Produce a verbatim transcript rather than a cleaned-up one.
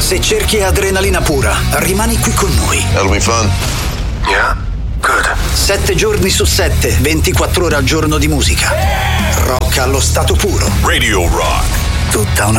Se cerchi adrenalina pura, rimani qui con noi. That'll be fun. Yeah, good. Sette giorni su sette, ventiquattro ore al giorno di musica. Rock allo stato puro. Radio Rock. Tutta una